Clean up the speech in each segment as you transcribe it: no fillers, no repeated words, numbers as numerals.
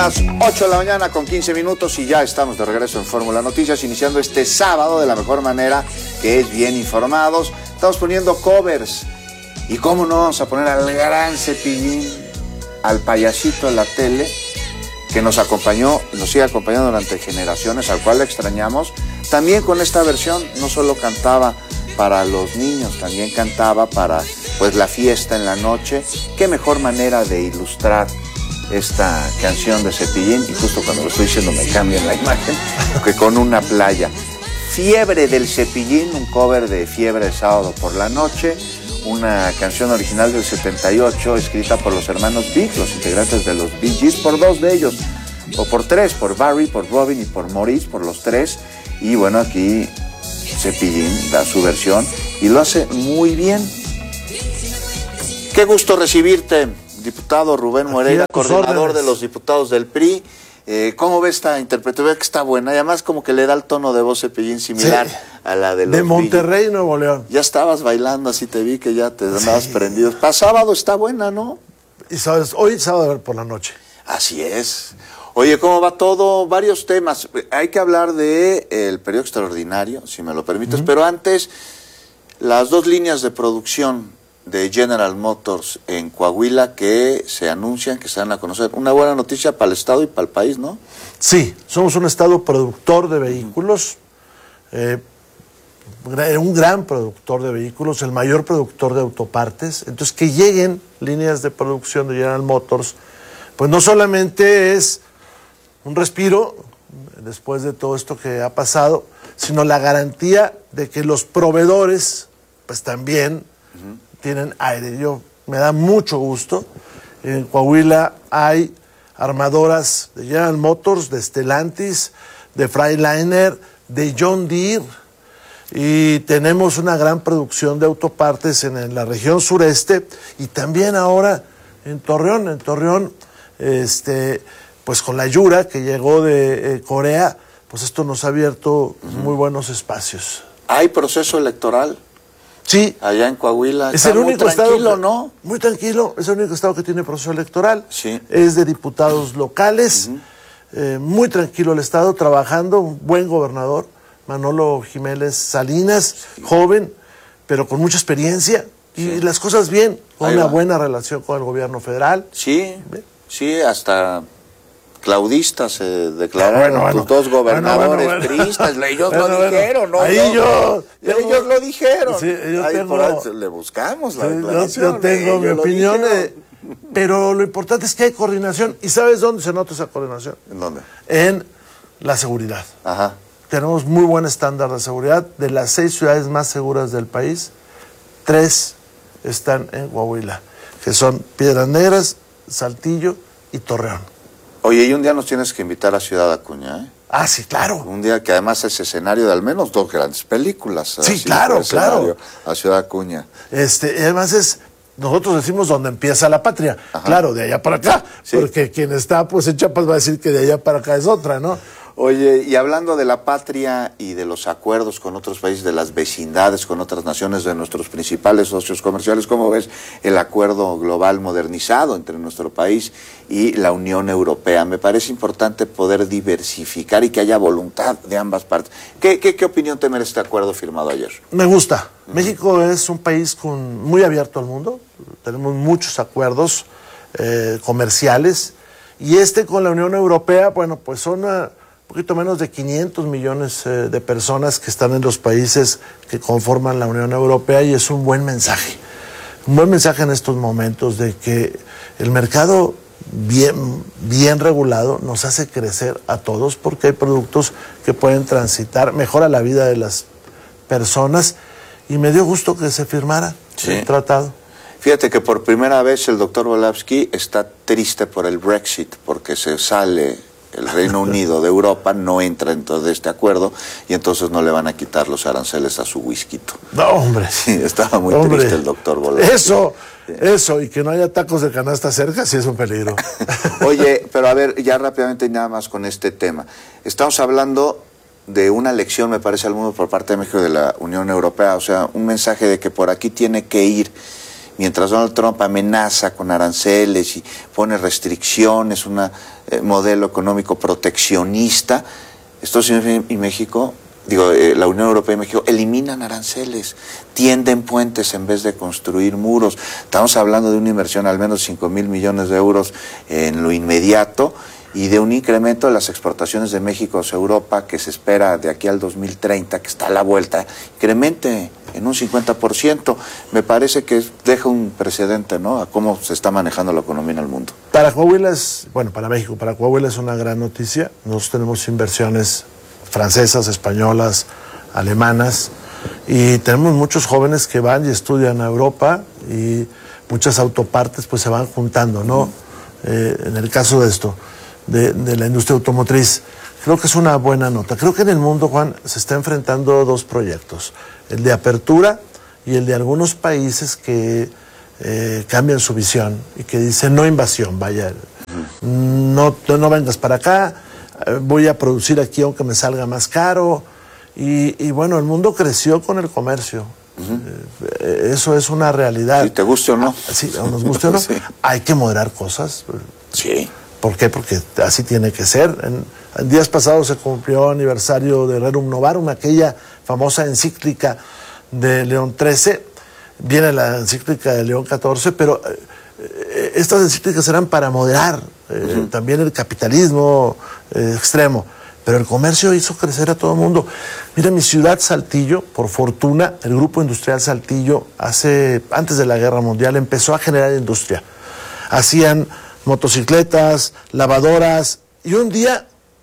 las 8 de la mañana con 15 minutos y ya estamos de regreso en Fórmula Noticias, iniciando este sábado de la mejor manera, que es bien informados. Estamos poniendo covers. ¿Y cómo no vamos a poner al gran Cepillín, al payasito de la tele, que nos acompañó, nos sigue acompañando durante generaciones, al cual le extrañamos? También con esta versión, no solo cantaba para los niños, también cantaba para pues la fiesta en la noche. Qué mejor manera de ilustrar esta canción de Cepillín, y justo cuando lo estoy diciendo me cambian la imagen, que con una playa. Fiebre del Cepillín, un cover de Fiebre de Sábado por la Noche, una canción original del 78, escrita por los hermanos Big, los integrantes de los Bee Gees, por dos de ellos, o por tres, por Barry, por Robin y por Maurice, por los tres. Y bueno, aquí Cepillín da su versión y lo hace muy bien. Qué gusto recibirte, diputado Rubén Moreira, coordinador de los diputados del PRI. ¿Cómo ves esta interpretación? Que está buena, y además como que le da el tono de voz Cepillín similar a la de los de Monterrey, Nuevo León. Ya estabas bailando, así te vi que ya te andabas prendido. Para sábado está buena, ¿no? Y sabes, hoy sábado por la noche. Así es. Oye, ¿cómo va todo? Varios temas. Hay que hablar de el periodo extraordinario, si me lo permites, pero antes, las dos líneas de producción de General Motors en Coahuila que se anuncian, que se dan a conocer. Una buena noticia para el Estado y para el país, ¿no? Sí, somos un Estado productor de vehículos, un gran productor de vehículos, el mayor productor de autopartes. Entonces, que lleguen líneas de producción de General Motors, pues no solamente es un respiro después de todo esto que ha pasado, sino la garantía de que los proveedores, pues también tienen aire. Me da mucho gusto. En Coahuila hay armadoras de General Motors, de Stellantis, de Freightliner, de John Deere, y tenemos una gran producción de autopartes en la región sureste y también ahora en Torreón. En Torreón, pues con la Yura que llegó de Corea, pues esto nos ha abierto muy buenos espacios. ¿Hay proceso electoral? Sí. Allá en Coahuila. Es el único estado tranquilo, ¿no? Muy tranquilo, es el único estado que tiene proceso electoral. Sí. Es de diputados locales. Muy tranquilo el estado, trabajando, un buen gobernador, Manolo Jiménez Salinas, joven, pero con mucha experiencia. Y las cosas bien, con una buena relación con el gobierno federal. Sí, sí, hasta claudistas se declararon tus dos gobernadores priistas. Ellos lo dijeron, ¿no? Ellos lo dijeron. Sí, por ahí le buscamos la declaración. Yo tengo mi opinión, pero lo importante es que hay coordinación. ¿Y sabes dónde se nota esa coordinación? ¿En dónde? En la seguridad. Ajá. Tenemos muy buen estándar de seguridad. De las 6 ciudades más seguras del país, 3 están en Coahuila, que son Piedras Negras, Saltillo y Torreón. Oye, y un día nos tienes que invitar a Ciudad Acuña, ¿eh? Ah, sí, claro. Un día que además es escenario de al menos 2 grandes películas. Sí, claro. A Ciudad Acuña. Además nosotros decimos donde empieza la patria. Ajá. Claro, de allá para acá. Sí. Porque quien está pues en Chiapas va a decir que de allá para acá es otra, ¿no? Oye, y hablando de la patria y de los acuerdos con otros países, de las vecindades con otras naciones, de nuestros principales socios comerciales, ¿cómo ves el acuerdo global modernizado entre nuestro país y la Unión Europea? Me parece importante poder diversificar y que haya voluntad de ambas partes. ¿Qué opinión te merece este acuerdo firmado ayer? Me gusta. México es un país muy abierto al mundo. Tenemos muchos acuerdos comerciales. Y con la Unión Europea, bueno, pues son un poquito menos de 500 millones de personas que están en los países que conforman la Unión Europea, y es un buen mensaje en estos momentos de que el mercado bien regulado nos hace crecer a todos, porque hay productos que pueden transitar, mejora la vida de las personas, y me dio gusto que se firmara el tratado. Fíjate que por primera vez el doctor Volavsky está triste por el Brexit, porque se sale el Reino Unido de Europa, no entra dentro de este acuerdo, y entonces no le van a quitar los aranceles a su whisky. No, hombre. Sí, estaba muy triste el doctor Volavsky. Eso, y que no haya tacos de canasta cerca, sí es un peligro. Oye, pero a ver, ya rápidamente nada más con este tema. Estamos hablando de una lección, me parece, al mundo por parte de México de la Unión Europea, o sea, un mensaje de que por aquí tiene que ir. mientras Donald Trump amenaza con aranceles y pone restricciones, un modelo económico proteccionista, Estados Unidos y México, la Unión Europea y México eliminan aranceles, tienden puentes en vez de construir muros. Estamos hablando de una inversión al menos 5,000 millones de euros en lo inmediato, y de un incremento de las exportaciones de México hacia Europa que se espera de aquí al 2030, que está a la vuelta, incremente en un 50%. Me parece que deja un precedente, ¿no?, a cómo se está manejando la economía en el mundo. Para Coahuila para México, para Coahuila es una gran noticia. Nosotros tenemos inversiones francesas, españolas, alemanas, y tenemos muchos jóvenes que van y estudian a Europa, y muchas autopartes pues se van juntando, ¿no? En el caso de esto, de la industria automotriz, creo que es una buena nota. Creo que en el mundo, Juan, se está enfrentando dos proyectos, el de apertura y el de algunos países que cambian su visión y que dicen no invasión, vaya, no vengas para acá, voy a producir aquí aunque me salga más caro, y bueno, el mundo creció con el comercio. Eso es una realidad. Si te guste o no. Sí, o nos guste o no. Sí. Hay que moderar cosas. Sí. ¿Por qué? Porque así tiene que ser. En días pasados se cumplió aniversario de Rerum Novarum, aquella famosa encíclica de León XIII. Viene la encíclica de León XIV, pero estas encíclicas eran para moderar también el capitalismo extremo. Pero el comercio hizo crecer a todo el mundo. Mira, mi ciudad, Saltillo, por fortuna, el Grupo Industrial Saltillo, antes de la Guerra Mundial, empezó a generar industria. Hacían motocicletas, lavadoras, y un día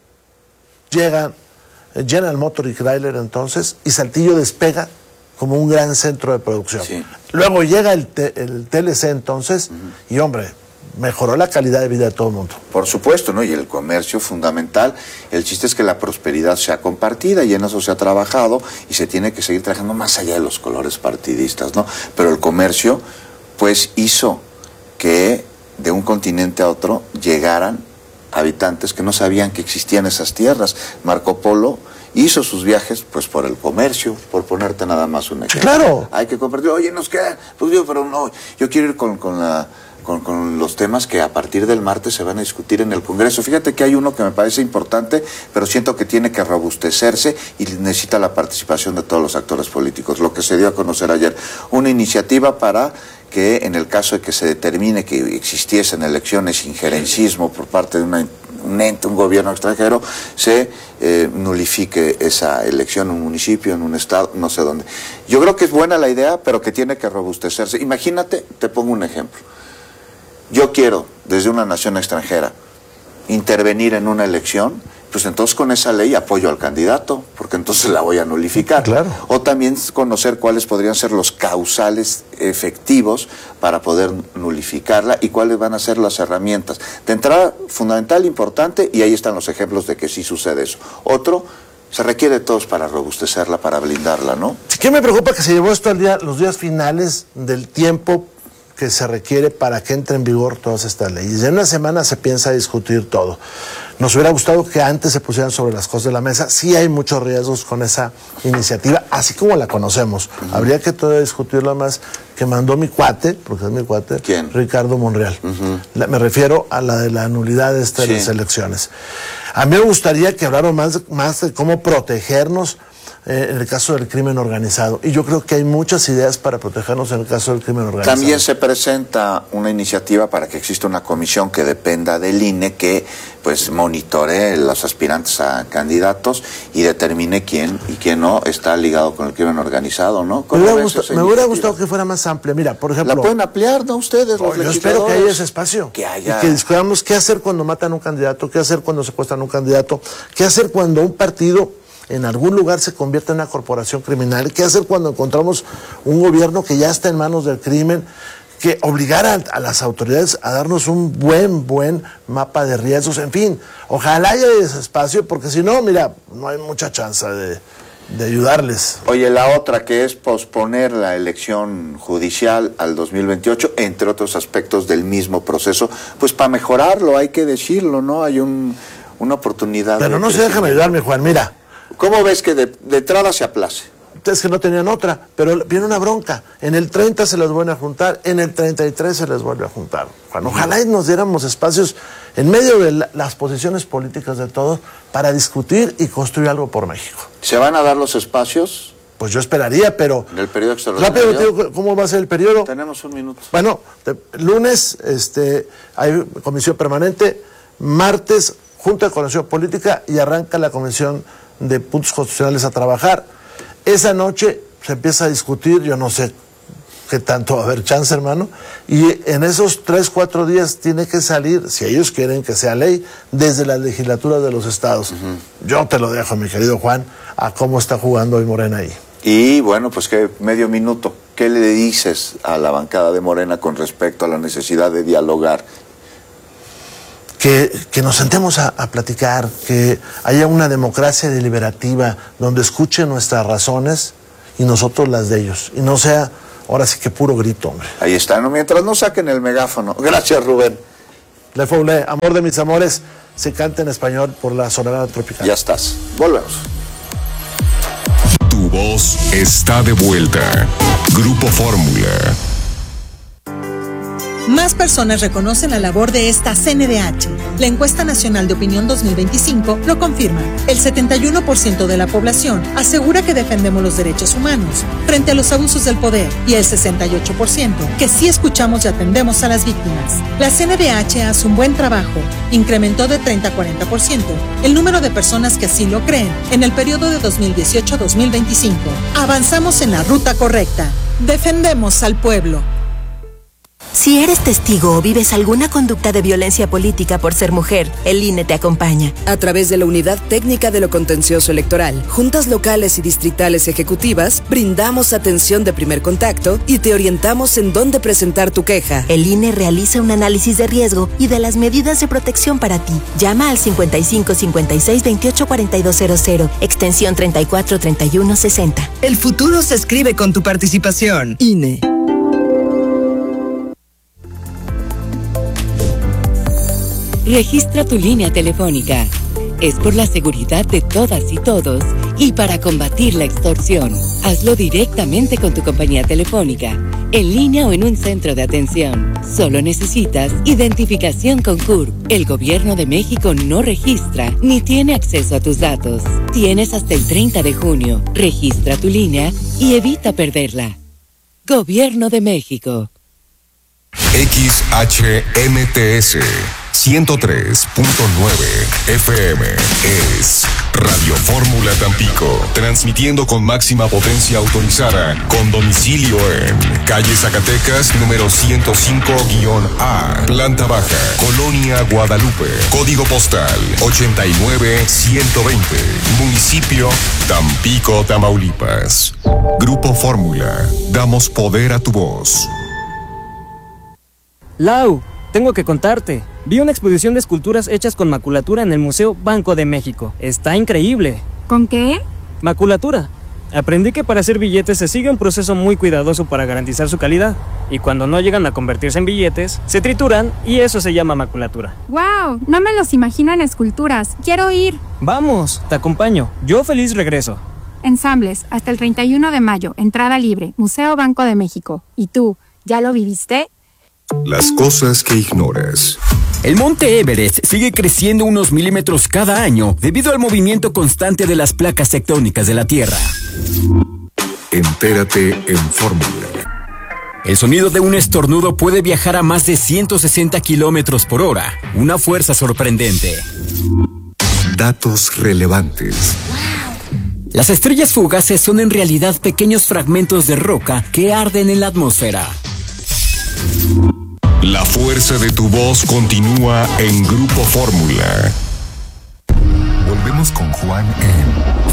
llegan General Motors y Chrysler entonces, y Saltillo despega como un gran centro de producción. Sí. Luego llega el TLC entonces, y hombre, mejoró la calidad de vida de todo el mundo. Por supuesto, ¿no? Y el comercio fundamental. El chiste es que la prosperidad sea compartida, y en eso se ha trabajado, y se tiene que seguir trabajando más allá de los colores partidistas, ¿no? Pero el comercio, pues, hizo que de un continente a otro llegaran habitantes que no sabían que existían esas tierras. Marco Polo hizo sus viajes pues por el comercio, por ponerte nada más un ejemplo. Claro. Hay que compartir. Oye, nos queda, pues yo, pero no, yo quiero ir con los temas que a partir del martes se van a discutir en el Congreso. Fíjate que hay uno que me parece importante, pero siento que tiene que robustecerse y necesita la participación de todos los actores políticos. Lo que se dio a conocer ayer, una iniciativa para que en el caso de que se determine que existiesen elecciones, injerencismo por parte de un ente, un gobierno extranjero, se nulifique esa elección en un municipio, en un estado, no sé dónde. Yo creo que es buena la idea, pero que tiene que robustecerse. Imagínate, te pongo un ejemplo. Yo quiero, desde una nación extranjera, intervenir en una elección, pues entonces con esa ley apoyo al candidato, porque entonces la voy a nulificar. Claro. O también conocer cuáles podrían ser los causales efectivos para poder nulificarla y cuáles van a ser las herramientas. De entrada, fundamental, importante, y ahí están los ejemplos de que sí sucede eso. Otro, se requiere de todos para robustecerla, para blindarla, ¿no? Sí, que me preocupa que se llevó esto los días finales del tiempo que se requiere para que entre en vigor todas estas leyes. En una semana se piensa discutir todo. Nos hubiera gustado que antes se pusieran sobre las cosas de la mesa. Sí hay muchos riesgos con esa iniciativa, así como la conocemos. Habría que todavía discutirla más, que mandó mi cuate, porque es mi cuate. ¿Quién? Ricardo Monreal. Me refiero a la de la nulidad de las elecciones. A mí me gustaría que hablaran más de cómo protegernos en el caso del crimen organizado. Y yo creo que hay muchas ideas para protegernos en el caso del crimen organizado. También se presenta una iniciativa para que exista una comisión que dependa del INE, que pues monitoree los aspirantes a candidatos y determine quién y quién no está ligado con el crimen organizado, ¿no? Me hubiera gustado que fuera más amplia. Mira, por ejemplo... ¿La pueden ampliar, no, ustedes, los yo espero que haya ese espacio. Que haya... Y que discutamos qué hacer cuando matan a un candidato, qué hacer cuando secuestran a un candidato, qué hacer cuando un partido en algún lugar se convierte en una corporación criminal, qué hacer cuando encontramos un gobierno que ya está en manos del crimen, que obligar a las autoridades a darnos un buen mapa de riesgos. En fin, ojalá haya ese espacio, porque si no, mira, no hay mucha chance de ayudarles. Oye, la otra, que es posponer la elección judicial al 2028, entre otros aspectos del mismo proceso, pues para mejorarlo, hay que decirlo, ¿no? Hay una oportunidad. Pero no se dejan ayudarme, Juan, mira. ¿Cómo ves que de entrada se aplace? es que no tenían otra, pero viene una bronca. En el 30 se les vuelve a juntar, en el 33 se les vuelve a juntar. Juan, ojalá y nos diéramos espacios en medio de las posiciones políticas de todos para discutir y construir algo por México. ¿Se van a dar los espacios? Pues yo esperaría, pero... ¿Del periodo extraordinario? Rápido, ¿cómo va a ser el periodo? Tenemos un minuto. Bueno, lunes hay comisión permanente, martes Junta de Coordinación Política y arranca la Comisión de Puntos Constitucionales a trabajar. Esa noche se empieza a discutir, yo no sé qué tanto va a haber chance, hermano, y en esos 3-4 días tiene que salir, si ellos quieren que sea ley, desde las legislaturas de los estados. Yo te lo dejo, mi querido Juan, a cómo está jugando hoy Morena ahí. Y bueno, pues que medio minuto, ¿qué le dices a la bancada de Morena con respecto a la necesidad de dialogar? Que nos sentemos a platicar, que haya una democracia deliberativa donde escuchen nuestras razones y nosotros las de ellos, y no sea ahora sí que puro grito, hombre. Ahí está, ¿no? Mientras no saquen el megáfono. Gracias, Rubén. Le Foulé, amor de mis amores, se canta en español por la Sonora Tropical. Ya estás. Volvemos. Tu voz está de vuelta. Grupo Fórmula. Más personas reconocen la labor de esta CNDH. La encuesta nacional de opinión 2025 lo confirma. El 71% de la población asegura que defendemos los derechos humanos frente a los abusos del poder y el 68% que sí escuchamos y atendemos a las víctimas. La CNDH hace un buen trabajo. Incrementó de 30 a 40% el número de personas que así lo creen en el periodo de 2018-2025. Avanzamos en la ruta correcta. Defendemos al pueblo. Si eres testigo o vives alguna conducta de violencia política por ser mujer, el INE te acompaña. A través de la Unidad Técnica de lo Contencioso Electoral, juntas locales y distritales ejecutivas, brindamos atención de primer contacto y te orientamos en dónde presentar tu queja. El INE realiza un análisis de riesgo y de las medidas de protección para ti. Llama al 55 56 28 4200, extensión 34 31 60. El futuro se escribe con tu participación. INE. Registra tu línea telefónica. Es por la seguridad de todas y todos y para combatir la extorsión. Hazlo directamente con tu compañía telefónica, en línea o en un centro de atención. Solo necesitas identificación con CURP. El Gobierno de México no registra ni tiene acceso a tus datos. Tienes hasta el 30 de junio. Registra tu línea y evita perderla. Gobierno de México. XHMTS 103.9 FM es Radio Fórmula Tampico, transmitiendo con máxima potencia autorizada, con domicilio en calle Zacatecas, número 105-A, planta baja, Colonia Guadalupe, código postal 89120, municipio Tampico, Tamaulipas. Grupo Fórmula, damos poder a tu voz. Lau, tengo que contarte. Vi una exposición de esculturas hechas con maculatura en el Museo Banco de México. Está increíble. ¿Con qué? Maculatura. Aprendí que para hacer billetes se sigue un proceso muy cuidadoso para garantizar su calidad. Y cuando no llegan a convertirse en billetes, se trituran y eso se llama maculatura. ¡Wow! No me los imagino en esculturas. ¡Quiero ir! Vamos, te acompaño. Yo feliz regreso. Ensambles, hasta el 31 de mayo. Entrada libre. Museo Banco de México. ¿Y tú, ya lo viviste? Las cosas que ignoras. El monte Everest sigue creciendo unos milímetros cada año debido al movimiento constante de las placas tectónicas de la Tierra. Entérate en Fórmula. El sonido de un estornudo puede viajar a más de 160 kilómetros por hora, una fuerza sorprendente. Datos relevantes. Las estrellas fugaces son en realidad pequeños fragmentos de roca que arden en la atmósfera. La fuerza de tu voz continúa en Grupo Fórmula. Volvemos con Juan en